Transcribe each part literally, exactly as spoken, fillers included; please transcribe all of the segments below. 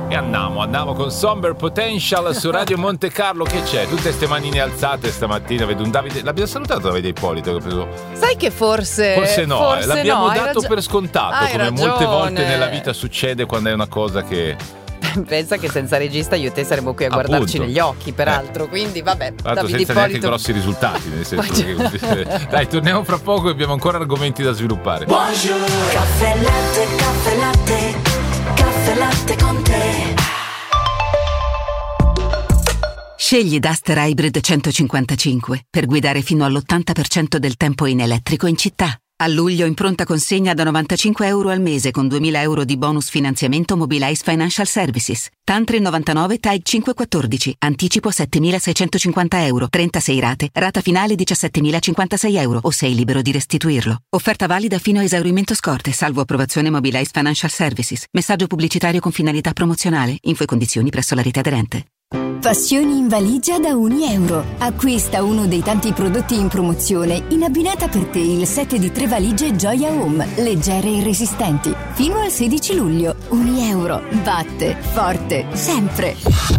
E andiamo, andiamo con Somber Potential su Radio Monte Carlo. Che c'è? Tutte queste manine alzate stamattina. Vedo un Davide. L'abbiamo salutato Davide Ippolito che ho preso. Sai che forse Forse no, forse eh, l'abbiamo no, dato raggi- per scontato, hai come ragione. molte volte nella vita succede quando è una cosa che. Pensa che senza regista io e te saremmo qui a guardarci Appunto. negli occhi, peraltro. Eh. Quindi vabbè, Tra l'altro Davide senza neanche Ippolito. grossi risultati, nel senso che... Dai, torniamo fra poco e abbiamo ancora argomenti da sviluppare. Buongiorno. Caffè latte, caffè latte, caffè latte con te. Scegli Duster Hybrid centocinquantacinque per guidare fino all'ottanta per cento del tempo in elettrico in città. A luglio in pronta consegna da novantacinque euro al mese con duemila euro di bonus finanziamento Mobilize Financial Services. Tantri novantanove T A I cinquecentoquattordici. Anticipo settemilaseicentocinquanta euro. trentasei rate. Rata finale diciassettemilacinquantasei euro o sei libero di restituirlo. Offerta valida fino a esaurimento scorte, salvo approvazione Mobilize Financial Services. Messaggio pubblicitario con finalità promozionale. Info e condizioni presso la rete aderente. Passioni in valigia da un euro. Acquista uno dei tanti prodotti in promozione in abbinata per te il set di tre valigie Gioia Home, leggere e resistenti. Fino al sedici luglio. Un euro. Batte forte sempre.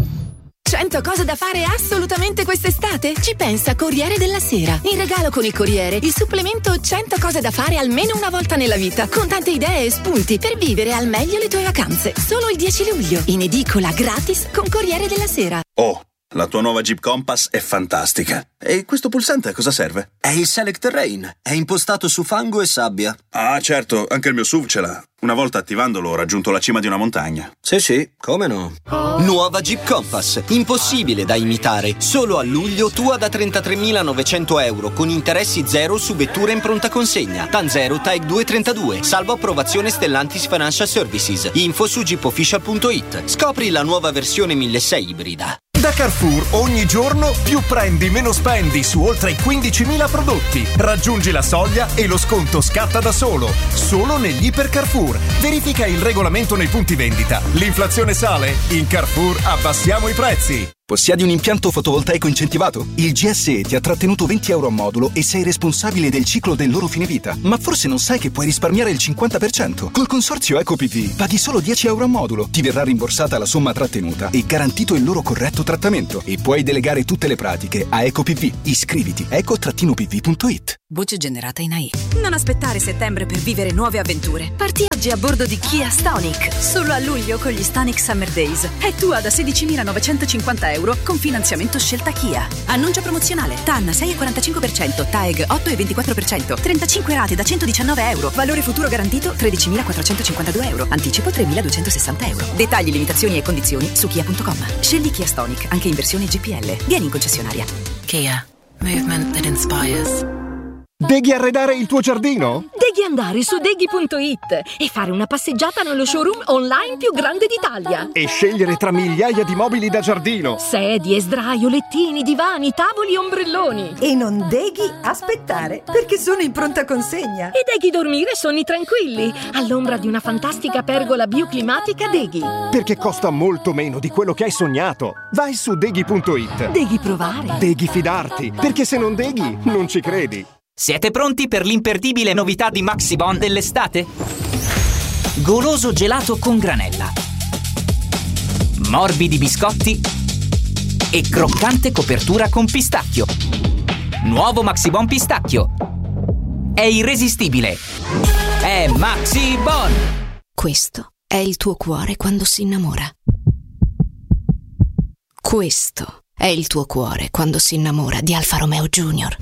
cento cose da fare assolutamente quest'estate? Ci pensa Corriere della Sera. In regalo con il Corriere, il supplemento cento cose da fare almeno una volta nella vita, con tante idee e spunti per vivere al meglio le tue vacanze. Solo il dieci luglio, in edicola gratis con Corriere della Sera. Oh, la tua nuova Jeep Compass è fantastica. E questo pulsante a cosa serve? È il Select Terrain. È impostato su fango e sabbia. Ah, certo, anche il mio S U V ce l'ha. Una volta attivandolo ho raggiunto la cima di una montagna. Sì, sì, come no? Nuova Jeep Compass. Impossibile da imitare. Solo a luglio tua da trentatremilanovecento euro con interessi zero su vetture in pronta consegna. TAN zero T A I due trentadue. Salvo approvazione Stellantis Financial Services. Info su jeep official punto it. Scopri la nuova versione milleseicento ibrida. Da Carrefour ogni giorno più prendi, meno spendi su oltre quindicimila prodotti. Raggiungi la soglia e lo sconto scatta da solo. Solo negli Iper Carrefour. Verifica il regolamento nei punti vendita. L'inflazione sale? In Carrefour abbassiamo i prezzi. Possiedi un impianto fotovoltaico incentivato? Il G S E ti ha trattenuto venti euro a modulo e sei responsabile del ciclo del loro fine vita. Ma forse non sai che puoi risparmiare il cinquanta per cento. Col consorzio EcoPV paghi solo dieci euro a modulo. Ti verrà rimborsata la somma trattenuta e garantito il loro corretto trattamento. E puoi delegare tutte le pratiche a EcoPV. Iscriviti eco P V punto it. Voce generata in A I. Non aspettare settembre per vivere nuove avventure. Parti oggi a bordo di Kia Stonic. Solo a luglio con gli Stonic Summer Days. È tua da sedicimilanovecentocinquanta euro con finanziamento scelta Kia. Annuncia promozionale. TAN sei virgola quarantacinque per cento, TAEG otto virgola ventiquattro per cento, trentacinque rate da centodiciannove euro. Valore futuro garantito tredicimilaquattrocentocinquantadue euro. Anticipo tremiladuecentosessanta euro. Dettagli, limitazioni e condizioni su kia punto com. Scegli Kia Stonic anche in versione G P L. Vieni in concessionaria. Kia. Movement that inspires. Devi arredare il tuo giardino? Devi andare su deghi punto it e fare una passeggiata nello showroom online più grande d'Italia. E scegliere tra migliaia di mobili da giardino. Sedie, sdraio, lettini, divani, tavoli, ombrelloni. E non devi aspettare, perché sono in pronta consegna. E devi dormire sonni tranquilli, all'ombra di una fantastica pergola bioclimatica Deghi. Perché costa molto meno di quello che hai sognato. Vai su deghi punto it. Devi provare. Devi fidarti, perché se non deghi, non ci credi. Siete pronti per l'imperdibile novità di Maxibon dell'estate? Goloso gelato con granella, morbidi biscotti e croccante copertura con pistacchio. Nuovo Maxibon pistacchio. È irresistibile. È Maxibon. Questo è il tuo cuore quando si innamora. Questo è il tuo cuore quando si innamora di Alfa Romeo Junior.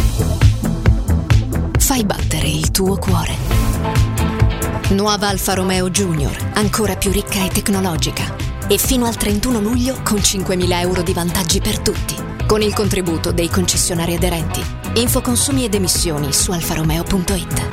Fai battere il tuo cuore. Nuova Alfa Romeo Junior, ancora più ricca e tecnologica. E fino al trentuno luglio con cinquemila euro di vantaggi per tutti. Con il contributo dei concessionari aderenti. Info consumi ed emissioni su alfa romeo punto it.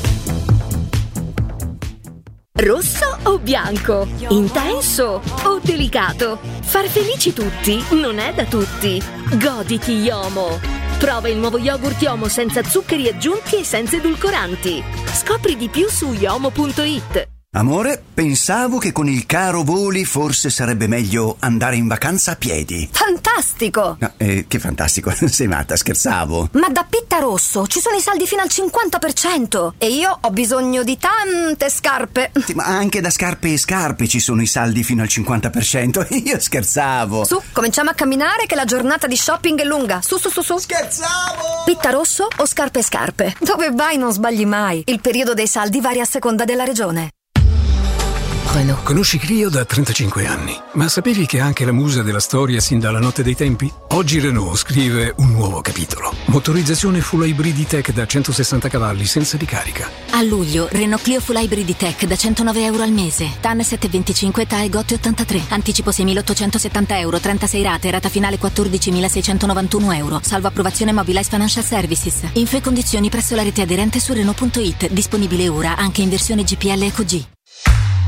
Rosso o bianco? Intenso o delicato? Far felici tutti non è da tutti. Goditi Yomo. Prova il nuovo yogurt Yomo senza zuccheri aggiunti e senza edulcoranti. Scopri di più su yomo punto it. Amore, pensavo che con il caro voli forse sarebbe meglio andare in vacanza a piedi. Fantastico! No, eh, che fantastico, sei matta, scherzavo. Ma da Pitta Rosso ci sono i saldi fino al cinquanta per cento e io ho bisogno di tante scarpe. Sì, ma anche da scarpe e scarpe ci sono i saldi fino al cinquanta per cento. Io scherzavo. Su, cominciamo a camminare che la giornata di shopping è lunga. Su, su, su, su. Scherzavo! Pitta Rosso o scarpe e scarpe? Dove vai non sbagli mai. Il periodo dei saldi varia a seconda della regione. Renault. Conosci Clio da trentacinque anni, ma sapevi che è anche la musa della storia sin dalla notte dei tempi? Oggi Renault scrive un nuovo capitolo. Motorizzazione full hybrid tech da centosessanta cavalli senza ricarica. A luglio, Renault Clio full hybrid tech da centonove euro al mese. T A N settecentoventicinque T A E Gotti ottantatré. Anticipo seimilaottocentosettanta euro, trentasei rate, rata finale quattordicimilaseicentonovantuno euro. Salvo approvazione Mobilize Financial Services. Info e condizioni presso la rete aderente su Renault punto it. Disponibile ora anche in versione G P L Eco G.